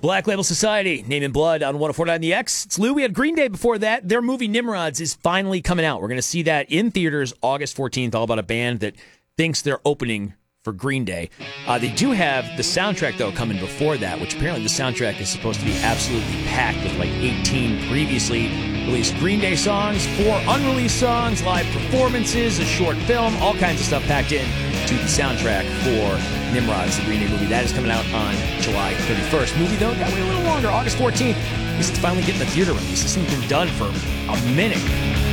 Black Label Society, Name in Blood on 104.9 The X. It's Lou. We had Green Day before that. Their movie Nimrods is finally coming out. We're going to see that in theaters August 14th, all about a band that thinks they're opening for Green Day. They do have the soundtrack, though, coming before that, which apparently the soundtrack is supposed to be absolutely packed with like 18 previously released Green Day songs, 4 unreleased songs, live performances, a short film, all kinds of stuff packed in to the soundtrack for Nimrods, the Green Day movie. That is coming out on July 31st. Movie, though, got to wait a little longer, August 14th. It's finally getting the theater release. This thing's been done for a minute.